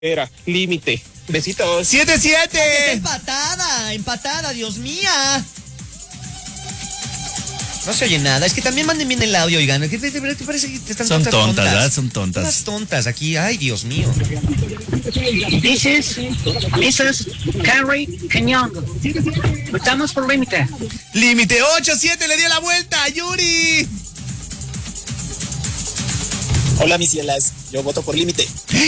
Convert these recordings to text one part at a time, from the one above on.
Era, límite. Besitos. 7-7. Empatada, Dios mía. No se oye nada, es que también manden bien el audio, oigan. ¿Qué te parece que te están Son tontas, ¿verdad? Son tontas. Unas tontas aquí, ay, Dios mío. This is Mrs. Carrie Cañón. Estamos por límite. Límite 8-7, le dio la vuelta, Yuri. Hola, mis cielas. Yo voto por límite.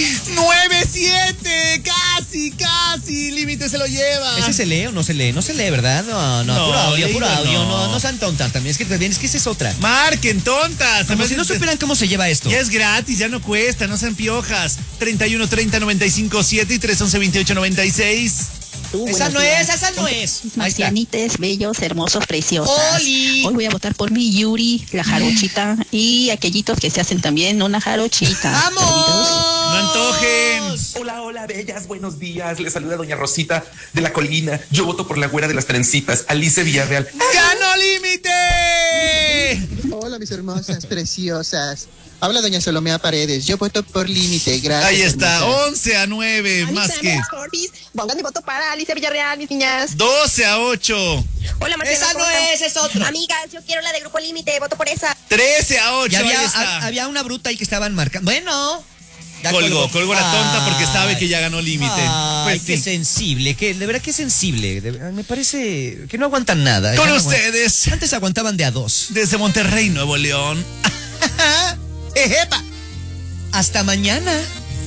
9-7, casi, límite se lo lleva. ¿Ese se lee o no se lee? No se lee, ¿verdad? No, puro audio. No sean tontas también. Es que esa es otra. Marquen, tontas. Como si no supieran cómo se lleva esto. Ya es gratis, ya no cuesta, no sean piojas. 31 30 95 7 y 311 28 96. Esa no es. Marcianites, bellos, hermosos, preciosos. ¡Oli! Hoy voy a votar por mi Yuri, la jarochita, y aquellitos que se hacen también una jarochita. ¡Vamos! No antojen. Hola, bellas, buenos días. Les saluda doña Rosita de la Colina. Yo voto por la güera de las trencitas, Alice Villarreal. ¡Ganó límite! Hola, mis hermosas, preciosas. Habla doña Salomea Paredes. Yo voto por límite. Gracias. Ahí está, hermosas. 11-9, más que. Pongan mi voto para Alicia Villarreal, mis niñas. 12-8. Hola, Marcela. Esa no es otra. Amigas, yo quiero la de Grupo Límite, voto por esa. 13-8. Ya Ahí está. había una bruta ahí que estaban marcando. Bueno. ya Colgó la tonta porque sabe que ya ganó límite. Ay, Pues qué sí. sensible, de verdad que sensible. Me parece que no aguantan nada. Con Ya no ustedes, antes aguantaban de a dos. desde Monterrey, Nuevo León. Hasta mañana.